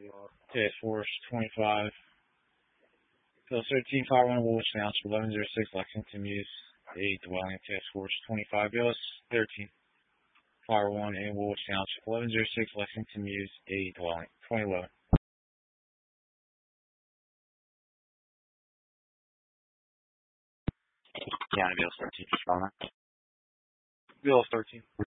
Task Force 25. Bill 13, Fire 1, Woolwich Township, 1106, Lexington Mews, 8 dwelling. Task Force 25. Bill 13, Fire 1 in Woolwich Township, 1106, Lexington Mews, 8 dwelling. 2011. County Bill 13, respond. Bill 13.